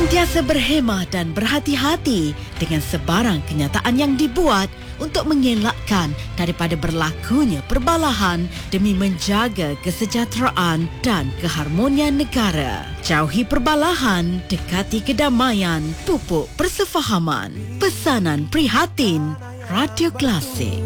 Sentiasa berhemah dan berhati-hati dengan sebarang kenyataan yang dibuat untuk mengelakkan daripada berlakunya perbalahan demi menjaga kesejahteraan dan keharmonian negara. Jauhi perbalahan, dekati kedamaian, pupuk persefahaman. Pesanan prihatin Radio Klasik.